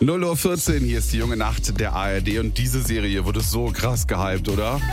0:14 Uhr, hier ist die junge Nacht der ARD und diese Serie wurde so krass gehypt, oder?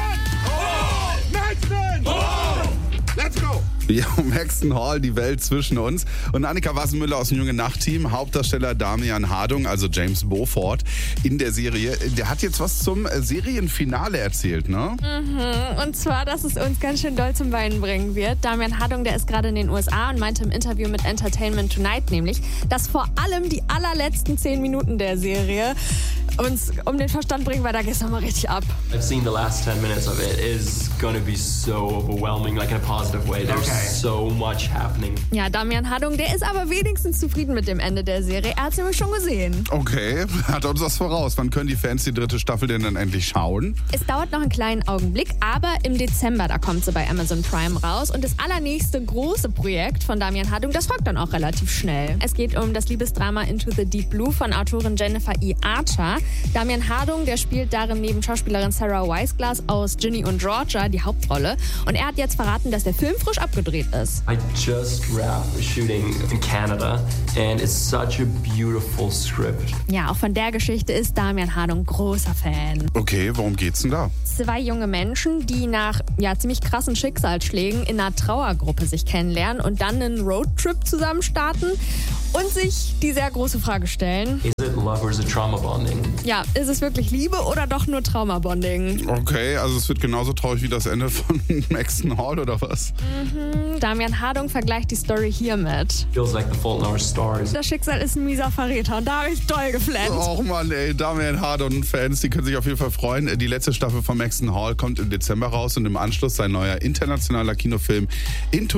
Let's go! Ja, Maxton Hall, die Welt zwischen uns. Und Annika Wassenmüller aus dem Junge Nacht-Team, Hauptdarsteller Damian Hardung, also James Beaufort, in der Serie. Der hat jetzt was zum Serienfinale erzählt, ne? Und zwar, dass es uns ganz schön doll zum Weinen bringen wird. Damian Hardung, der ist gerade in den USA und meinte im Interview mit Entertainment Tonight nämlich, dass vor allem die allerletzten 10 Minuten der Serie uns um den Verstand bringen, weil da geht's nochmal richtig ab. I've seen the last 10 minutes of it. It is gonna be so overwhelming, like in a positive way. There's so much happening. Ja, Damian Hardung, der ist aber wenigstens zufrieden mit dem Ende der Serie. Er hat's nämlich schon gesehen. Okay, hat uns was voraus. Wann können die Fans die 3. Staffel denn dann endlich schauen? Es dauert noch einen kleinen Augenblick, aber im Dezember, da kommt sie bei Amazon Prime raus. Und das allernächste große Projekt von Damian Hardung, das folgt dann auch relativ schnell. Es geht um das Liebesdrama Into the Deep Blue von Autorin Jennifer E. Archer. Damian Hardung, der spielt darin neben Schauspielerin Sarah Weisglass aus Ginny und Georgia die Hauptrolle. Und er hat jetzt verraten, dass der Film frisch abgedreht ist. I just wrapped shooting in Canada and it's such a beautiful script. Ja, auch von der Geschichte ist Damian Hardung großer Fan. Okay, worum geht's denn da? 2 junge Menschen, die nach ziemlich krassen Schicksalsschlägen in einer Trauergruppe sich kennenlernen und dann einen Roadtrip zusammen starten und sich die sehr große Frage stellen. Is it love or is it trauma bonding? Ja, ist es wirklich Liebe oder doch nur Trauma-Bonding? Okay, also es wird genauso traurig wie das Ende von Maxton Hall, oder was? Damian Hardung vergleicht die Story hiermit. Feels like the fault in our stars. Das Schicksal ist ein mieser Verräter und da habe ich doll geflennt. Och Mann, ey, Damian Hardung-Fans, die können sich auf jeden Fall freuen. Die letzte Staffel von Maxton Hall kommt im Dezember raus und im Anschluss sein neuer internationaler Kinofilm Into